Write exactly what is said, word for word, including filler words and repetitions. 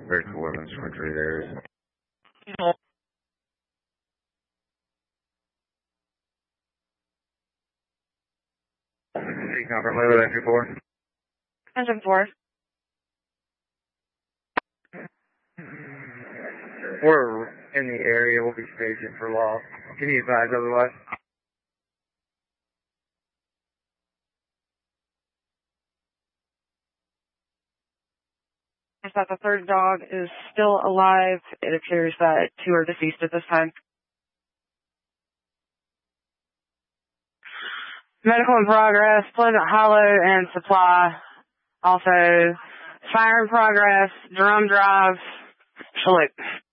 Vertical weapons twenty-three there. Seek number, level entry four. Engine four. We're in the area, we'll be staging for loss. Can you advise otherwise? That the third dog is still alive. It appears that two are deceased at this time. Medical in progress, Pleasant Hollow and Supply. Also, fire in progress, Drum Drive, Salute.